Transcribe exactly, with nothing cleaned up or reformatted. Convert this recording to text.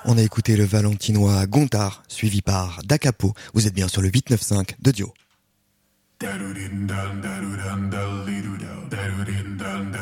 On a écouté le valentinois Gontard, suivi par Da Capo. Vous êtes bien sur le huit neuf cinq de Dio.